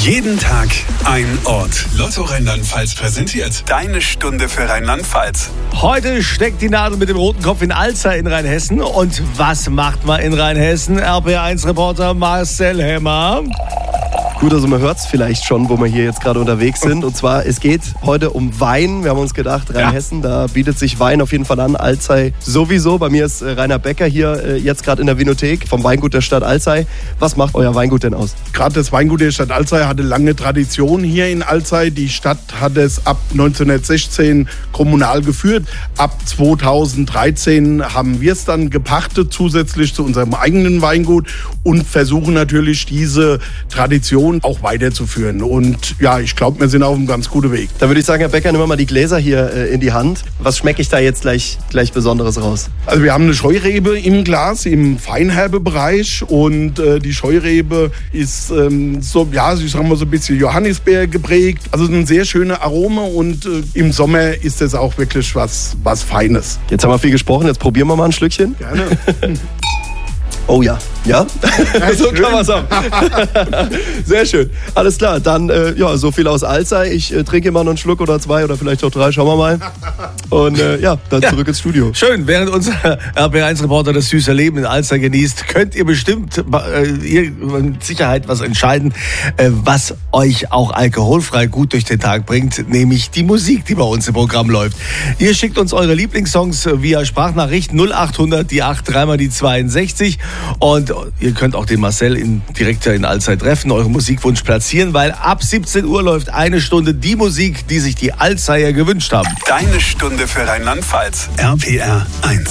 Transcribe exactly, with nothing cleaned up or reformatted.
Jeden Tag ein Ort. Lotto Rheinland-Pfalz präsentiert deine Stunde für Rheinland-Pfalz. Heute steckt die Nadel mit dem roten Kopf in Alzey in Rheinhessen. Und was macht man in Rheinhessen? R P eins Reporter Marcel Hemmer. Gut, also man hört es vielleicht schon, wo wir hier jetzt gerade unterwegs sind. Und zwar, es geht heute um Wein. Wir haben uns gedacht, Rheinhessen, ja. Da bietet sich Wein auf jeden Fall an. Alzey sowieso. Bei mir ist äh, Rainer Becker hier äh, jetzt gerade in der Vinothek vom Weingut der Stadt Alzey. Was macht euer Weingut denn aus? Gerade das Weingut der Stadt Alzey hatte lange Tradition hier in Alzey. Die Stadt hat es ab neunzehnhundertsechzehn kommunal geführt. Ab zweitausenddreizehn haben wir es dann gepachtet, zusätzlich zu unserem eigenen Weingut, und versuchen natürlich diese Tradition auch weiterzuführen. Und ja, ich glaube, wir sind auf einem ganz guten Weg. Da würde ich sagen, Herr Becker, nehmen wir mal die Gläser hier äh, in die Hand. Was schmecke ich da jetzt gleich, gleich Besonderes raus? Also wir haben eine Scheurebe im Glas, im Feinherbebereich, und äh, die Scheurebe ist ähm, so, ja, ich sag mal so ein bisschen Johannisbeer geprägt. Also ein sehr schöner Aroma, und äh, im Sommer ist es auch wirklich was, was Feines. Jetzt haben wir viel gesprochen, jetzt probieren wir mal ein Schlückchen. Gerne. Oh ja, ja? ja so kann man sagen. Sehr schön. Alles klar, dann äh, ja, so viel aus Alzey. Ich äh, trinke immer noch einen Schluck oder zwei oder vielleicht auch drei, schauen wir mal. Und äh, ja, dann ja. zurück ins Studio. Schön, während unser R P eins Reporter das süße Leben in Alzey genießt, könnt ihr bestimmt äh, ihr mit Sicherheit was entscheiden, äh, was euch auch alkoholfrei gut durch den Tag bringt, nämlich die Musik, die bei uns im Programm läuft. Ihr schickt uns eure Lieblingssongs via Sprachnachricht null achthundert, die acht, dreimal die zweiundsechzig. Und ihr könnt auch den Marcel in, direkt in Alzey treffen, euren Musikwunsch platzieren, weil ab siebzehn Uhr läuft eine Stunde die Musik, die sich die Alzeyer gewünscht haben. Deine Stunde für Rheinland-Pfalz. R P R eins.